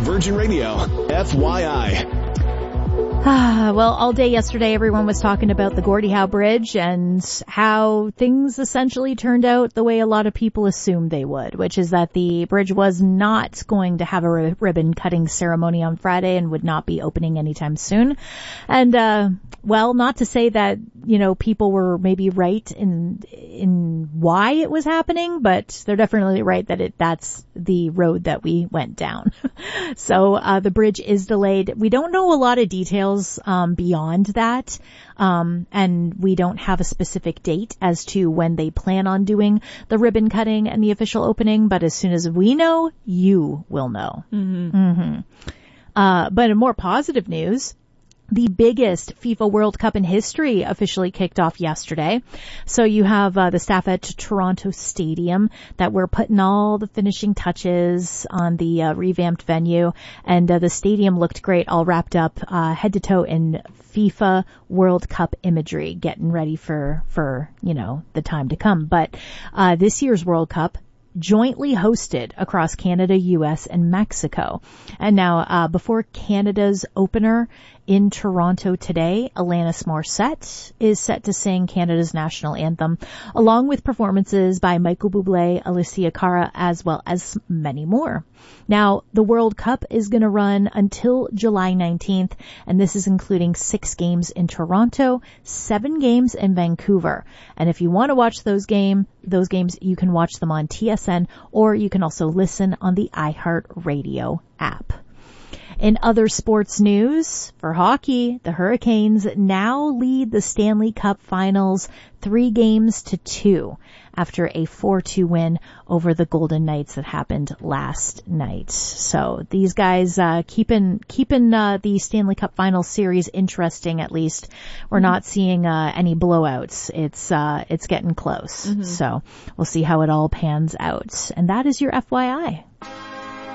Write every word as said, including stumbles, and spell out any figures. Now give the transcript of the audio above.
Virgin Radio, F Y I. Ah, well, all day yesterday, everyone was talking about the Gordie Howe Bridge and how things essentially turned out the way a lot of people assumed they would, which is that the bridge was not going to have a r- ribbon cutting ceremony on Friday and would not be opening anytime soon. And, uh, well, not to say that, you know, people were maybe right in, in why it was happening, but they're definitely right that it, that's the road that we went down. So, uh, the bridge is delayed. We don't know a lot of details Um, beyond that, um, and we don't have a specific date as to when they plan on doing the ribbon cutting and the official opening, but as soon as we know, you will know. Mm-hmm. Mm-hmm. Uh, but in more positive news, the biggest FIFA World Cup in history officially kicked off yesterday. So you have uh, the staff at Toronto Stadium that were putting all the finishing touches on the uh, revamped venue, and uh, the stadium looked great, all wrapped up uh, head to toe in FIFA World Cup imagery, getting ready for, for, you know, the time to come. But uh, this year's World Cup jointly hosted across Canada, U S, and Mexico. And now, uh, before Canada's opener in Toronto today, Alanis Morissette is set to sing Canada's national anthem, along with performances by Michael Bublé, Alicia Cara, as well as many more. Now, the World Cup is going to run until July nineteenth, and this is including six games in Toronto, seven games in Vancouver. And if you want to watch those game, those games, you can watch them on T S N, or you can also listen on the iHeartRadio app. In other sports news, for hockey, the Hurricanes now lead the Stanley Cup Finals three games to two after a four two win over the Golden Knights that happened last night. So these guys uh keeping keeping uh the Stanley Cup Finals series interesting. At least we're mm-hmm. not seeing uh any blowouts. It's uh it's getting close. Mm-hmm. So we'll see how it all pans out. And that is your F Y I.